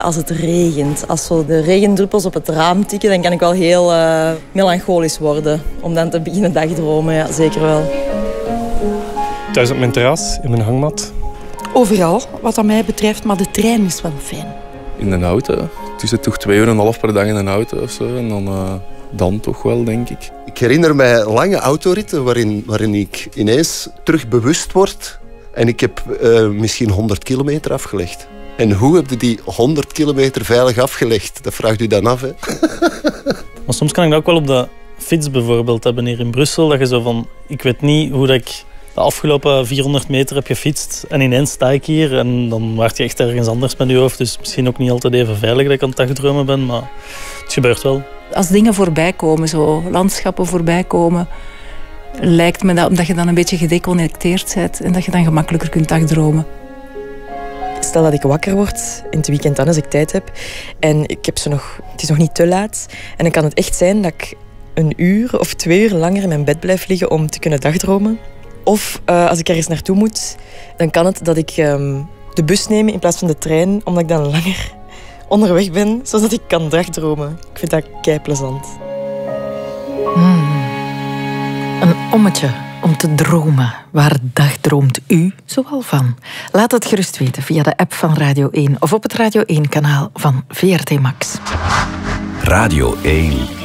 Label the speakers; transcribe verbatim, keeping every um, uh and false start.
Speaker 1: Als het regent, als zo de regendruppels op het raam tikken, dan kan ik wel heel uh, melancholisch worden. Om dan te beginnen dagdromen, ja, zeker wel.
Speaker 2: Thuis op mijn terras, in mijn hangmat.
Speaker 3: Overal, wat aan mij betreft, maar de trein is wel fijn.
Speaker 4: In een auto. Het is toch twee uur en een half per dag in een auto of zo. En dan, uh, dan toch wel, denk ik.
Speaker 5: Ik herinner mij lange autoritten waarin, waarin ik ineens terug bewust word. En ik heb uh, misschien honderd kilometer afgelegd. En hoe heb je die honderd kilometer veilig afgelegd? Dat vraagt u dan af, hè?
Speaker 6: Maar soms kan ik dat ook wel op de fiets bijvoorbeeld hebben hier in Brussel. Dat je zo van, ik weet niet hoe dat ik de afgelopen vierhonderd meter heb gefietst. En ineens sta ik hier en dan waart je echt ergens anders met je hoofd. Dus misschien ook niet altijd even veilig dat ik aan het dagdromen ben. Maar het gebeurt wel.
Speaker 3: Als dingen voorbij komen, zo landschappen voorbij komen, lijkt me dat omdat je dan een beetje gedeconnecteerd bent en dat je dan gemakkelijker kunt dagdromen.
Speaker 1: Stel dat ik wakker word in het weekend dan, als ik tijd heb. En ik heb zo nog, het is nog niet te laat. En dan kan het echt zijn dat ik een uur of twee uur langer in mijn bed blijf liggen om te kunnen dagdromen. Of uh, als ik ergens naartoe moet, dan kan het dat ik um, de bus neem in plaats van de trein, omdat ik dan langer onderweg ben, zodat ik kan dagdromen. Ik vind dat keiplezant.
Speaker 7: Hmm. Een ommetje om te dromen. Waar dagdroomt u zoal van? Laat het gerust weten via de app van Radio één of op het Radio één-kanaal van V R T Max.
Speaker 8: Radio één.